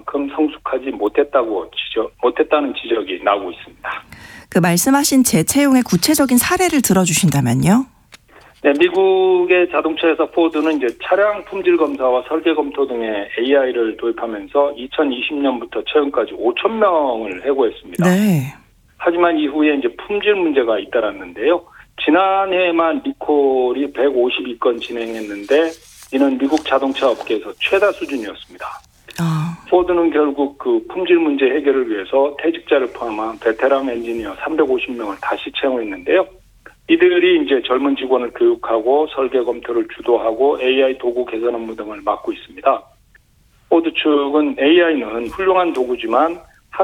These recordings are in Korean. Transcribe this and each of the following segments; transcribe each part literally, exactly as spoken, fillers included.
만큼 성숙하지 못했다고 지적, 못했다는 지적이 나오고 있습니다. 그 말씀하신 재채용의 구체적인 사례를 들어주신다면요? 네, 미국의 자동차 회사 포드는 이제 차량 품질 검사와 설계 검토 등의 에이아이를 도입하면서 이천이십 년부터 최근까지 오천 명을 해고했습니다. 네. 하지만 이후에 이제 품질 문제가 잇따랐는데요. 지난해에만 리콜이 백오십이 건 진행했는데 이는 미국 자동차 업계에서 최다 수준이었습니다. 아. 포드는 결국 그 품질 문제 해결을 위해서 퇴직자를 포함한 베테랑 엔지니어 삼백오십 명을 다시 채용했는데요. 이들이 이제 젊은 직원을 교육하고 설계 검토를 주도하고 에이아이 도구 개선 업무 등을 맡고 있습니다. 포드 측은 에이아이는 훌륭한 도구지만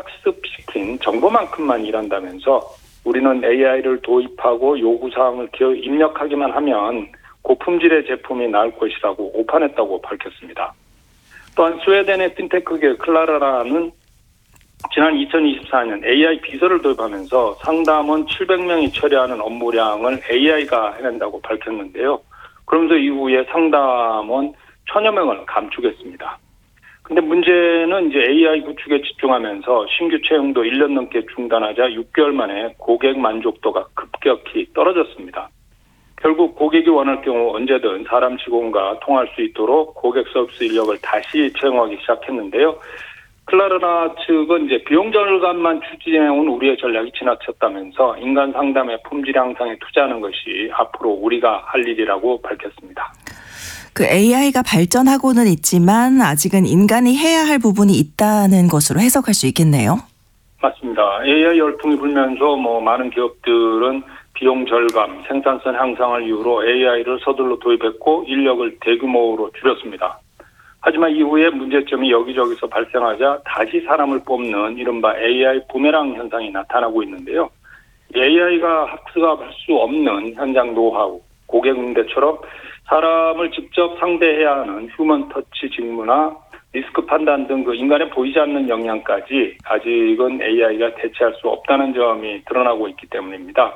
학습시킨 정보만큼만 일한다면서 우리는 에이아이를 도입하고 요구사항을 입력하기만 하면 고품질의 제품이 나올 것이라고 오판했다고 밝혔습니다. 또한 스웨덴의 핀테크계 클라라라는 지난 이천이십사 년 에이아이 비서를 도입하면서 상담원 칠백 명이 처리하는 업무량을 에이아이가 해낸다고 밝혔는데요. 그러면서 이후에 상담원 천여 명을 감축했습니다. 근데 문제는 이제 에이아이 구축에 집중하면서 신규 채용도 일 년 넘게 중단하자 육 개월 만에 고객 만족도가 급격히 떨어졌습니다. 결국 고객이 원할 경우 언제든 사람 직원과 통할 수 있도록 고객 서비스 인력을 다시 채용하기 시작했는데요. 클라르나 측은 이제 비용 절감만 추진해온 우리의 전략이 지나쳤다면서 인간 상담의 품질 향상에 투자하는 것이 앞으로 우리가 할 일이라고 밝혔습니다. 그 에이아이가 발전하고는 있지만 아직은 인간이 해야 할 부분이 있다는 것으로 해석할 수 있겠네요. 맞습니다. 에이아이 열풍이 불면서 뭐 많은 기업들은 비용 절감, 생산성 향상을 이유로 에이아이를 서둘러 도입했고 인력을 대규모로 줄였습니다. 하지만 이후에 문제점이 여기저기서 발생하자 다시 사람을 뽑는 이른바 에이아이 부메랑 현상이 나타나고 있는데요. 에이아이가 학습할 수 없는 현장 노하우, 고객 응대처럼 사람을 직접 상대해야 하는 휴먼 터치 직무나 리스크 판단 등 그 인간에 보이지 않는 역량까지 아직은 에이아이가 대체할 수 없다는 점이 드러나고 있기 때문입니다.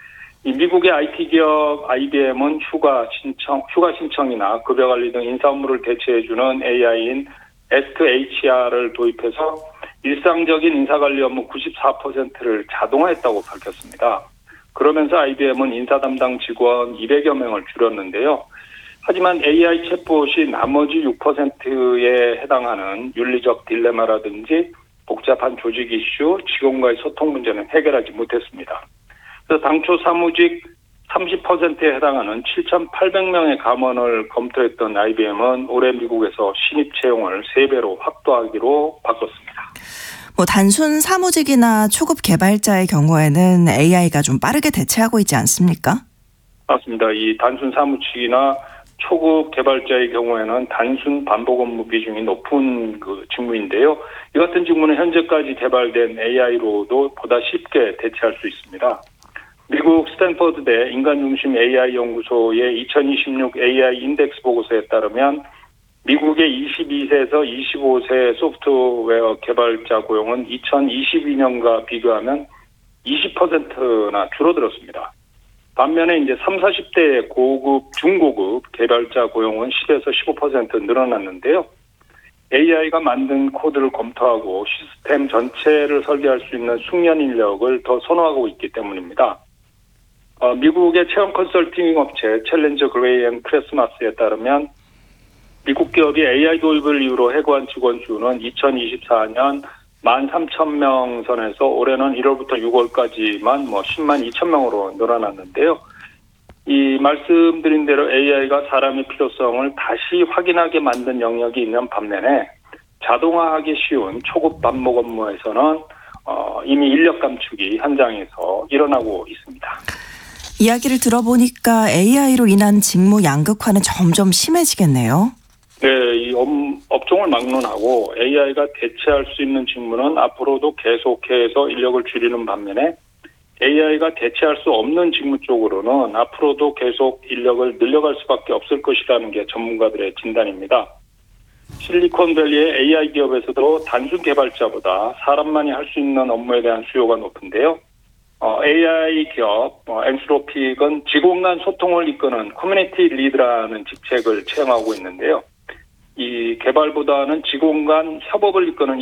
이 미국의 아이티 기업 아이비엠은 휴가 신청, 휴가 신청이나 급여 관리 등 인사 업무를 대체해주는 에이아이인 에스크에이치알을 도입해서 일상적인 인사 관리 업무 구십사 퍼센트를 자동화했다고 밝혔습니다. 그러면서 아이비엠은 인사 담당 직원 이백여 명을 줄였는데요. 하지만 에이아이 챗봇이 나머지 육 퍼센트에 해당하는 윤리적 딜레마라든지 복잡한 조직 이슈, 직원과의 소통 문제는 해결하지 못했습니다. 그래서 당초 사무직 삼십 퍼센트에 해당하는 칠천팔백 명의 감원을 검토했던 아이비엠은 올해 미국에서 신입 채용을 세 배로 확대하기로 바꿨습니다. 뭐 단순 사무직이나 초급 개발자의 경우에는 에이아이가 좀 빠르게 대체하고 있지 않습니까? 맞습니다. 이 단순 사무직이나 초급 개발자의 경우에는 단순 반복 업무 비중이 높은 그 직무인데요. 이 같은 직무는 현재까지 개발된 에이아이로도 보다 쉽게 대체할 수 있습니다. 미국 스탠퍼드대 인간중심 에이아이 연구소의 이천이십육 에이아이 인덱스 보고서에 따르면 미국의 이십이 세에서 이십오 세 소프트웨어 개발자 고용은 이천이십이 년과 비교하면 이십 퍼센트나 줄어들었습니다. 반면에 이제 삼십, 사십 대의 고급, 중고급 개발자 고용은 십에서 십오 퍼센트 늘어났는데요. 에이아이가 만든 코드를 검토하고 시스템 전체를 설계할 수 있는 숙련 인력을 더 선호하고 있기 때문입니다. 어, 미국의 체험 컨설팅 업체 챌린저 그레이 앤 크리스마스에 따르면 미국 기업이 에이아이 도입을 이유로 해고한 직원 수는 이천이십사 년 만 삼천 명 선에서 올해는 일월부터 유월까지만 뭐 십만 이천 명으로 늘어났는데요. 이 말씀드린 대로 에이아이가 사람의 필요성을 다시 확인하게 만든 영역이 있는 반면에 자동화하기 쉬운 초급 반복 업무에서는 어, 이미 인력 감축이 현장에서 일어나고 있습니다. 이야기를 들어보니까 에이아이로 인한 직무 양극화는 점점 심해지겠네요. 네, 이 업종을 막론하고 에이아이가 대체할 수 있는 직무는 앞으로도 계속해서 인력을 줄이는 반면에 에이아이가 대체할 수 없는 직무 쪽으로는 앞으로도 계속 인력을 늘려갈 수밖에 없을 것이라는 게 전문가들의 진단입니다. 실리콘밸리의 에이아이 기업에서도 단순 개발자보다 사람만이 할 수 있는 업무에 대한 수요가 높은데요. 어, 에이아이 기업 어, 엔스로픽은 직원 간 소통을 이끄는 커뮤니티 리드라는 직책을 채용하고 있는데요. 이 개발보다는 직원 간 협업을 이끄는